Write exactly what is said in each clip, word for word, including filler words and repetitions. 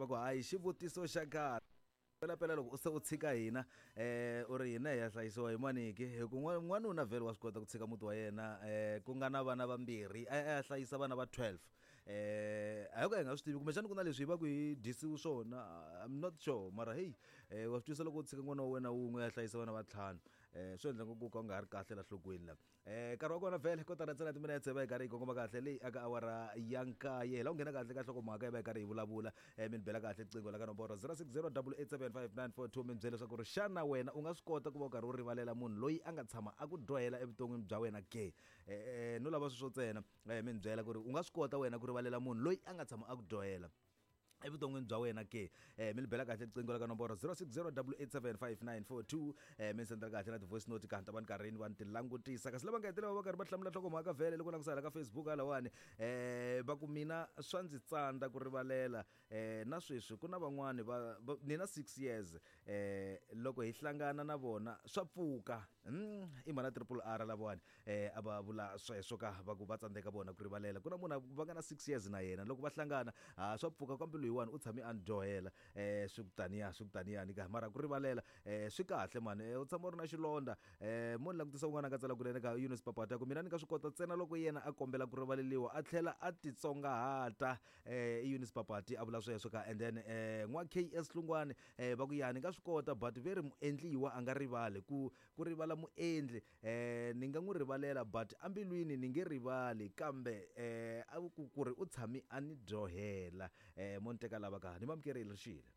va ku hayi xivutiso xa karhi pela pela loko u se u tshika hina eh u ri hina ya hlayisiwa hi maniki hi ku n'wanuna vhele wa swi kota ku tshika muti wa yena eh ku nga na vana vambirhi a ya hlayisa vana va twelve eh a hi ka hi nga swi tivi kumbexana ku na leswi hi va ku hi dyisiwi swona I'm not sure mara hey eh wa swi twisa loko u tshika n'wana wa wena wun'we ya hlayisa vana va ntlhanu eh swi endla ku ka nga ri kahle la hlokweni la eh nkarhi wa kona vhele kotara ntsena timinetse va hi karhi hi kongoma kahle leyi aka awara ya nkaye la u nghena kahle ka nhlokomhaka va hi karhi hi vulavula eh mi ni bela kahle riqingho la ka nomboro zero six zero eight eight seven five nine four two mi byela leswaku ri xana wena u nga swi kota ku va u karhi u rivalela munhu loyi a nga tshama a ku dyohela evuton'wini bya wena ke eh no lava swi swo ntsena eh mi ni byela ku ri u nga swi kota wena ku rivalela munhu loyi a nga tshama a ku dyohela evuton'wini bya wena ke eh mi bela kahle riqingho la ka nomboro zero six zero eight eight seven five nine four two eh mi sendela kahle na ti-voice note ka hanta va ni karhini va ni ti langutisa kasi lava nga hetelela va karhi va hlamula nhlokomhaka vhele loko langusala ka Facebook halawani eh va ku mina swa ndzi tsandza ku rivalela eh na sweswi ku na van'wani va ni na six years eh loko hi hlangana na vona swa pfuka i mana triple R lavawani eh aba vula sweswo ka va ku va tsandzeka vona ku rivalela ku na munhu va nga na six years na yena loko va hlangana a swa pfuka kambe loyiwani u tshame a ndyohela eh swi kutaniya swi kutaniyani ka mara ku rivalela eh swi kahle man u tshama u ri na xilonda eh munhu langutisa un'wana nga tsala ku lena ka Eunice Papata ku mina ni nga swi kota ntsena loko yena a kombela ku rivaleliwa a tlhela a titsongahata eh Eunice Papati a vula sweswo ka and then eh n'wa K S Lungwane eh va ku yani nga swi kota but very muendliwa a nga rivali ku ku rivala muendli eh ni nga n'wi rivalela but ambilwini ni nge rivali kambe eh a ku ku ri u tshami a ni dyohela eh monteka lava ka ni mamkerile xile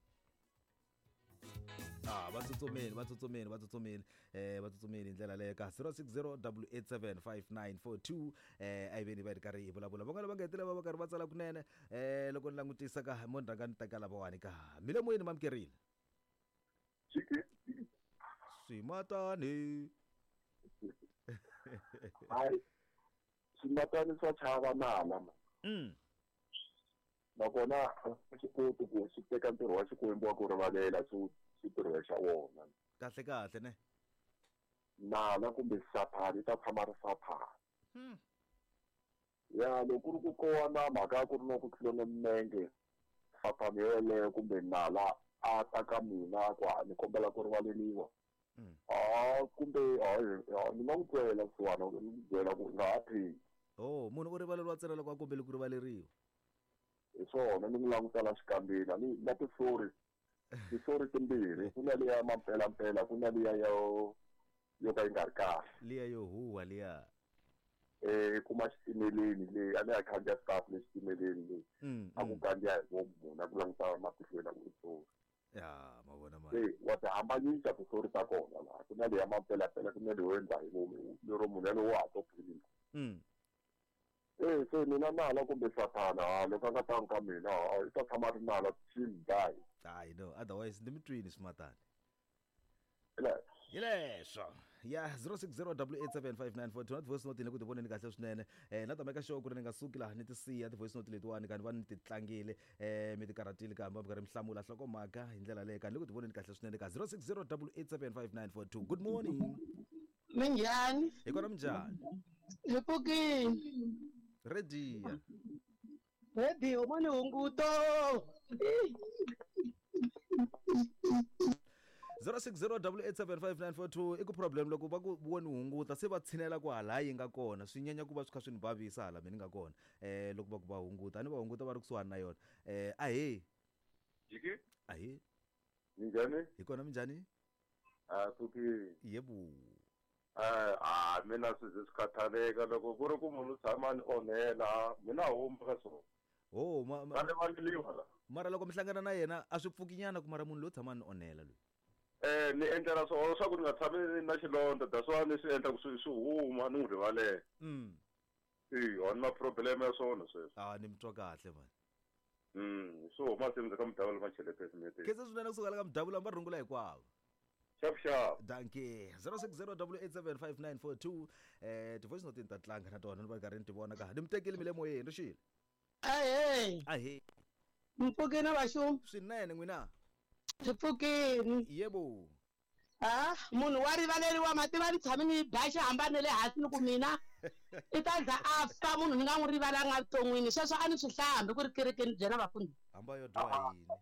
ah va tsutsumeni va tsutsumeni va tsutsumeni eh va tsutsumeni ndlela leyo ka zero six zero eight eight seven five nine four two eh a veni va ri karhi hi vulavula va nga lava nga hetelela va karhi va tsala kunene eh loko ni langutisa ka mondra nga ni teka lavawani ka mile moyeni mamkerile swimatani hayi swimatani swa chava nala mm nakona xikoti ku xi teka ntirho wa xikwembu wa ku rivalela swi xitirho xa wona kahle kahle ne nala kumbe sathani ta tshama ri sathani hmm ya loko ri ku kona mhaka ku ri no ku tlula nenge sathani yeleyo kumbe nala a ta ka mina ku ni kombela ku rivaleliwa mm ah kumbe ni nga n'wi byela swiwana ni byela ku nga ha phiki oh munhu u rivaleriwa ntsena loko a kombele ku rivaleriwa hi swona ni n'wi langutela xikambeni ni na tisori tisori timbirhi ku na liya mampela mpela ku na liya yo yo ka yi nga ri kahle liya yo huwa liya eh kuma xitimeleni leyi a ni ya khandziya staff le xitimeleni leyi a ku kandziya hi vo munhu a ku languta matihlweni na ku tisori ya mavona ma eh wa ti hambanyisa tisori ta kona laha ku na liya mampela mpela ku na leyi endla hi vomu lero munhu yalowo wa ha tophilile mm eh so mina nala kumbe sathana loko a nga tanga ka mina i ta tshama ri nala till die I know otherwise ndi mitwini swimatani ela yileswo ya zero six zero eight eight seven five nine four two na voice note ni ku ti voneni kahle swinene eh na ta make sure ku ri ni nga suki laha ni ti siya ti voice note letiwani kanti va ni ti tlangile eh mi ti karatile kambe va karhi mhlamula hlokomhaka hi ndlela leyo kanti ni ku ti voneni kahle swinene ka zero six zero eight eight seven five nine four two good morning minjhani hi kona minjhani hi pfukini ready ready uma ni hunguto zero six zero eight eight seven five nine four two i ku problem loko va ku voni hunguta se va tshinela ku hala yi nga kona swi nyanya ku va swi kha swi ni vavisa hala mina nga kona eh loko va ku va hunguta ni va hunguta va ri kusuhani na yona eh a he jiki a he minjhani hi kona minjhani a pfukini yebu eh ah mina size sikhathaleka loko ku ri ku munhu tshama ni onhela mina huma ka swona oh ma vale vandliwa la mara loko mi hlangana na yena a swi pfuki nyana ku mara munhu lo tshama ni onhela loyi eh ni endlela swona swa ku ni nga tshami na xilonda daswa ni swi endla ku swi swi huma ni n'wi rivalela mm eh on ma problem ya swona sweswo ah ni mtwa kahle man mm so ma se mzaka mdavula machelete simete kese swinene kusuka la ka mdavula va rungula hikwavo sharp sharp danke zero six zero eight eight seven five nine four two eh ti voice note ta tlanga na tona ni va karhi ni ti vona ka ni mutekeli mile moyeni rishile ahe a he mpfukini vaxu swinene n'wina mpfukini yebo ah munhu wa rivaleriwa mativa ni tshami ni ba xihambanele hansi ni ku mina i ta za a fa munhu ni nga n'wi rivalanga vuton'wini sweswo a ni swi hlambi ku ri kerekeni byena vafundi hamba yo dyoha yini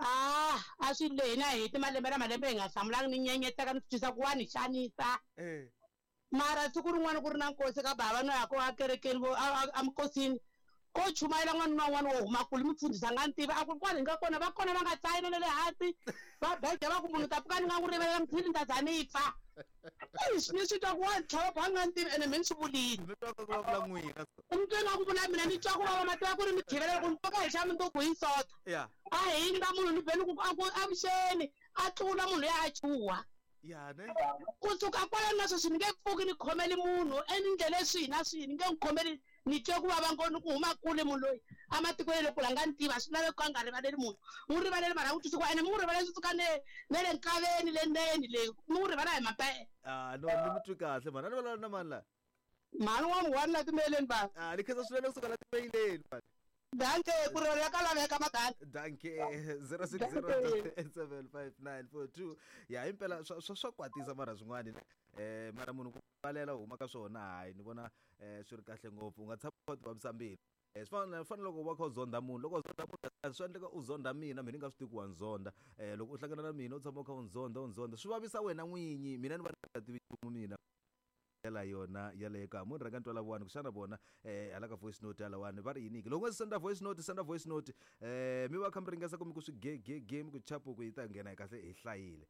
ah a swi lehina hi ti malembe na malembe hi nga hlamulanga ni nyenyetaka ni twisa ku wa ni xanisa eh mara siku rin'wana ku ri na nkosi ka bava no ya ko a kerekeni vo amikosini ko chumayela n'wanuna wun'wana wo huma kule mi pfundzisa nga ni tiva a ku kwani hi nga kona va kona va nga tsayina na le hansi va bege va ku munhu ta pfuka ni nga n'wi rivelela mithini ni ta za ni pfa eish ni swi twa ku wa ni tlhava ba nga ni tivi ene mi ni swi vulini mi twa ku vulavula n'wina ni twe nga ku vula mina ni twa ku vava mativa ku ri mi khivelela ku ni twa ka hi xa mindzuku hi sota ya a hindza munhu ni beni ku avuxeni a tlula munhu ya a chuha ya ne kusuka kwala na sweswi ni nge pfuki ni khomeli munhu endlele swihi na swihi ni nge n'wi khomeli ni twe ku vava ngoni ku huma kule munhu loyi ematikweni loko la nga ni tiva swi laveka a nga rivaleli munhu mu n'wi rivaleli mara n'wi twisi ku ene mu n'wi rivaleli swi suka ne ne le nkaveni le neni leyi mu n'wi rivala hi mapee ah no ni mi twi kahle mani a ni vulavula na mani la mhani wa muwani la timeleni bava ah ni khensa swinene kusuka la timayileni mani danke ku rivalela ka laveka madani danke zero six zero eight seven five nine four two ya impela swa swa kwatisa mara swin'wana eh mara munhu ku valela huma ka swona hayi ni vona eh swi ri kahle ngopfu u nga tshama u vavisa mbilu eh swi fanele loko va kha u zonda munhu loko u zonda munhu swi endleka u zonda mina mina ni nga swi tivi ku wa nzonda eh loko u hlangana na mina u tshama u kha u nzonda u nzonda swi vavisa wena n'winyi mina ni va nga tivi nchumu mina yala yona yaleyo ka munhu rhanga ntwala vuwani kuxana vona eh hala ka voice note yalawani va ri yiniki loko ngo senda voice note senda voice note eh mi va kha mi ringesa ku mi ku swi ge ge ge mi ku chapu ku yi ta nghena kahle hi hlayile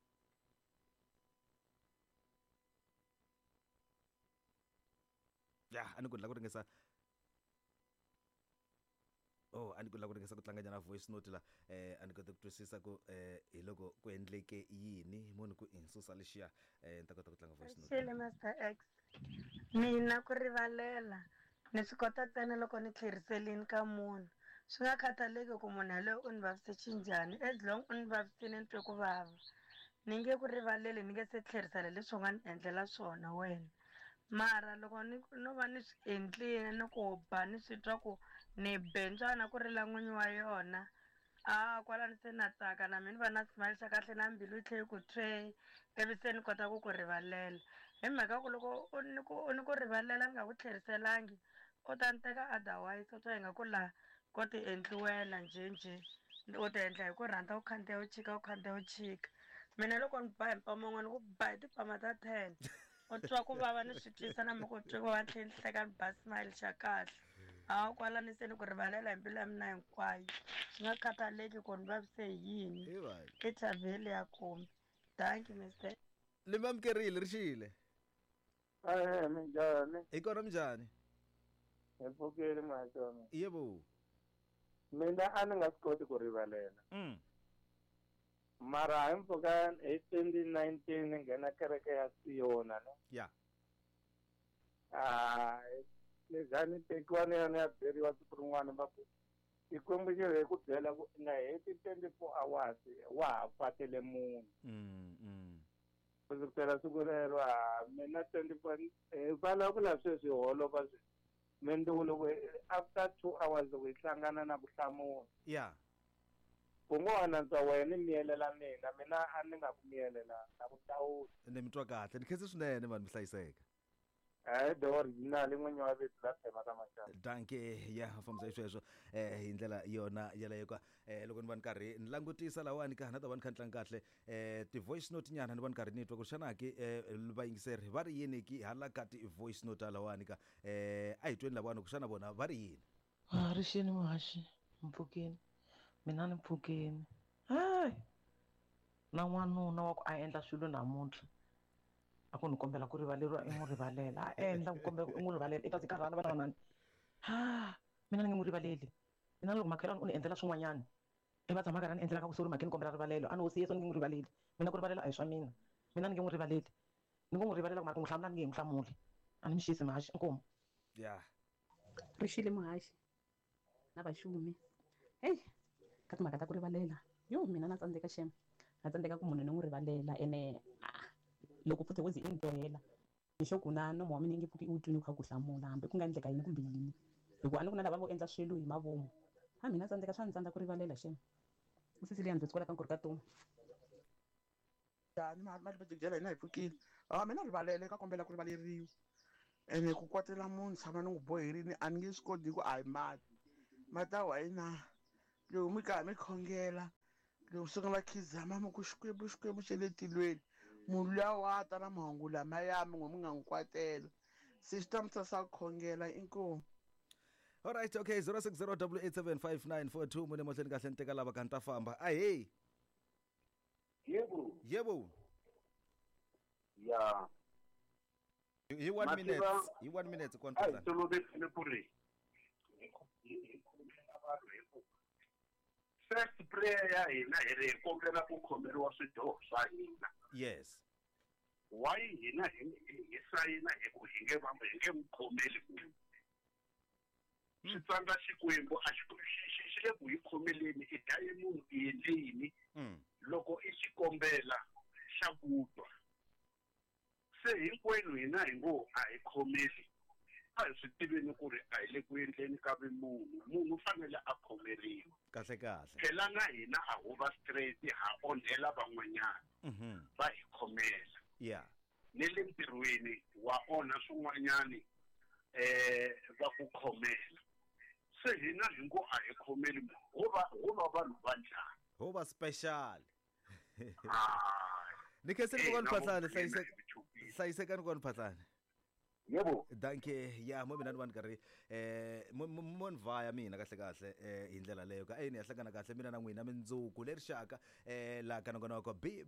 ya a ni ku la ku ringesa oh a ni ku la ku ringesa ku tlanganya na voice note la eh a ni kota ku twisisa ku eh hi loko ku endleke yini munhu ku insusa lexiya eh ni ta kota ku tlanga voice note Xile Master X mina ku rivalela ni swi kota ntsena loko ni tlheriselini ka munhu swi nga khataleki ku munhu yaloye u ni vavise xinjhani as long u ni vavisile ni twe ku vava ni nge ku rivaleli ni nge se tlherisela leswi u nga ni endlela swona wena mara loko ni no va ni swi endlile ni ku ba ni swi twa ku ni bentswana ku rila n'winyi wa yona a kwala ni se na tsaka na mina ni va na smile xa kahle na mbilu yi tlhe yi ku thwe ivi se ni kota ku ku rivalela hi mhaka ku loko u ni ku u ni ku rivalela ni nga ku tlheriselangi u ta ni teka otherwise u twa hi nga ku laha ko ti endliwela njhenjhe u ta endla hi ku rhandza u khandziya u chika u khandziya u chika mina loko ni ba hi mpama n'wana ku ba hi tipama ta ten u twa ku vava ni swi twisa na mi ku twi ku va tlhe ni hleka ni ba smile xa kahle a kwala ni se ni ku rivalela hi mbilu ya mina hinkwayo swi nga khataleki ku ni vavise hi yini i thavheli ya kumbe thank you mister li mi amukerile ri xile Eh, minjhani? hi kona minjhani Hi pfukile mahlomi. yebo Mina a ni nga swi koti ku rivalela. mm Mara hi mpfhuka hi twenty nineteen ni nghena kereke ya Siyona ne. ya Ah, leza ni tekiwa ni ya ni ya beriwa siku rin'wana va ku Xikwembu xi hi ku byela ku nga heti twenty-four hours wa ha fatele munhu. mm mm Kusukela siku rero a mina twenty-four hi vulavula sweswi holova sweswi. Mendo loko after two hours we hlangana na vuhlamulo. ya Ku ngo anantswa wena miyelela mina mina a ni nga ku miyelela na vuhlawuli. ni mi twa kahle ni khense swinene vanhu mi hlayiseka Eh the original n'winyi wa vito la tema ka machana. danke ya famisa sweswo eh hi ndlela yona yaleyo ka eh loko ni va ni karhi ni langutisa lawani ka na ta va ni kha ni tlanga kahle eh ti voice note nyana ni va ni karhi ni twa ku xana ke eh vayingiseri va ri yini ki hala ka ti voice note lawani ka eh a hi tweni lavana ku xana vona va ri yini Ah, rixini muhaxi mpfhukeni mina ni mpfhukeni hayi na n'wanuna wa ku a endla swilo namuntlha a ku ni kombela ku rivaleriwa i n'wi rivalela a endla ku kombela i n'wi rivalela i ta ndzi karhala vana vanani ha mina ni nge n'wi rivaleli mina loko makhelwani u ni endlela swin'wanyana i va tshama karhi a ni endlela ka kusori makhe ni kombela rivalelo a ni hosiyeso ni nge n'wi rivaleli mina ku rivalela a hi swa mina mina ni nge n'wi rivaleli ni ngo n'wi rivalela ku mara ku n'wi hlamula ni nge hi n'wi hlamuli a ni mi xisi muhaxi inkomu ya Rixile muhaxi na vaxumi heyi ka timhaka ta ku rivalela yo mina na tsandzeka xema na tsandzeka ku munhu ni n'wi rivalela ene ah, loko futhi wo zi i ni bohela ni xo ku na nomo wa mina nge pfuki i wu twini u kha ku hlamula hambi ku nga endleka yini kumbe yini hikuva a ni ku na lava vo endla swilo hi mavomu a mina tsandzeka swa ni tsandza ku rivalela xema u sisiliya ndzi kwala ka nkori ka tomi njhani mali vadyela hina hi pfukile a mina rivalele ka kombela ku rivaleriwa ene ku kwatela munhu tshama ni n'wi boherini a ni nge swi koti hi ku a hi mati mati a wa hina lowu mi karhi mi khongela loko swi nga la khizama mi ku xikwembu xikwembu xe le tilweni munhu luya wa ta na mahungu lama ya mi ngo mi nga n'wi kwatela se swi ta mi tsasa khongela inkomu. Alright, okay, zero six zero eight eight seven five nine four two mune mohleni kahle nteka lava kanta famba. Ah hey. Yebo. Yebo. Ya. Hi one minute. Hi one minute Ai kontrata. tolovetsile ku ri first prayer ya hina hi ri hi kombela ku khomeriwa swidyoho swa hina. Yes. Why hina hi hi sayina hi ku hi nge vambi hi nge n'wi khomeli munhu. Swi tsandza xikwembu a xi xi le ku hi khomeleni i dlaye munhu i endle yini loko i xi kombela xa kutwa. Se hinkwenu hina hi ngo a hi khomeli a hi swi tiveni ku ri a hi le ku endleni ka munhu munhu u fanele a khomeriwa. Kahle kahle. Phela na hina a huva straight ha onhela van'wanyana va hi khomela. Yeah. Ne le ntirhweni wa onha swin'wanyani eh va ku khomela. Se hina hi ngo a hi khomeli ho va ho va vanhu va njhani. Ho va special. Ah. Nikese ni kona phatlana hlayiseka hlayiseka ni kona phatlana. Yebo. Danke. Yeah, mo mina ni vani karhi eh mo ni vaya mina kahle kahle eh hi ndlela leyo ka ayini yahlangana kahle mina na n'wina mindzuku leri xaka eh la kana kona ko